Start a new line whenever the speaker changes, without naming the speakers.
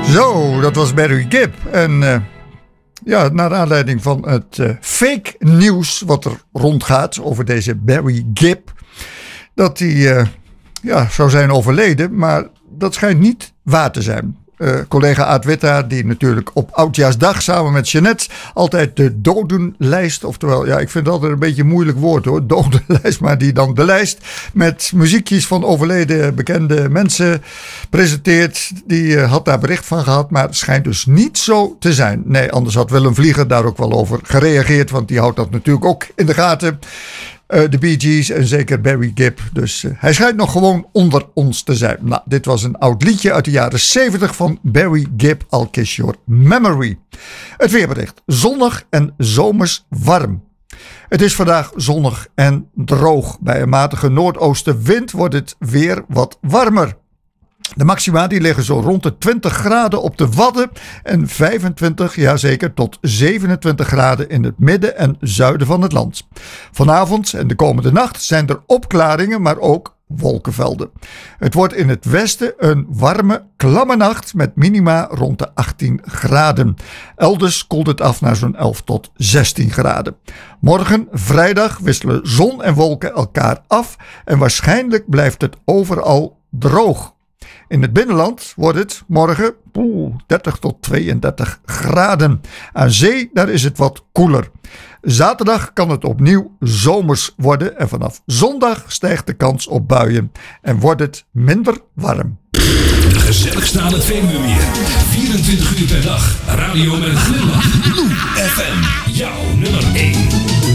Zo, dat was Barry Gibb. En naar aanleiding van het fake nieuws wat er rondgaat over deze Barry Gibb. Dat hij zou zijn overleden, maar dat schijnt niet waar te zijn. Collega Aad Witta, die natuurlijk op Oudjaarsdag samen met Jeanette altijd de dodenlijst, oftewel, ik vind het altijd een beetje een moeilijk woord hoor, dodenlijst, maar die dan de lijst met muziekjes van overleden bekende mensen presenteert. Die had daar bericht van gehad, maar het schijnt dus niet zo te zijn. Nee, anders had Willem Vlieger daar ook wel over gereageerd, want die houdt dat natuurlijk ook in de gaten. De Bee Gees en zeker Barry Gibb. Dus hij schijnt nog gewoon onder ons te zijn. Nou, dit was een oud liedje uit de jaren 70 van Barry Gibb, I'll Kiss Your Memory. Het weerbericht. Zonnig en zomers warm. Het is vandaag zonnig en droog. Bij een matige noordoostenwind wordt het weer wat warmer. De maxima die liggen zo rond de 20 graden op de Wadden en 25, tot 27 graden in het midden en zuiden van het land. Vanavond en de komende nacht zijn er opklaringen, maar ook wolkenvelden. Het wordt in het westen een warme, klamme nacht met minima rond de 18 graden. Elders koelt het af naar zo'n 11 tot 16 graden. Morgen, vrijdag, wisselen zon en wolken elkaar af en waarschijnlijk blijft het overal droog. In het binnenland wordt het morgen 30 tot 32 graden. Aan zee, daar is het wat koeler. Zaterdag kan het opnieuw zomers worden en vanaf zondag stijgt de kans op buien en wordt het minder warm.
De gezelligste aan het Veluwemeer. 24 uur per dag. Radio met een glimlach. FM, jouw nummer 1.